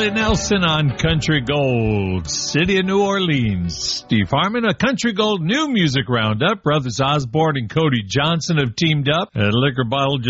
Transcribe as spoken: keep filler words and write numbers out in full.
Willie Nelson on Country Gold, City of New Orleans. Steve Harmon, a Country Gold new music roundup. Brothers Osborne and Cody Johnson have teamed up. A liquor bottle just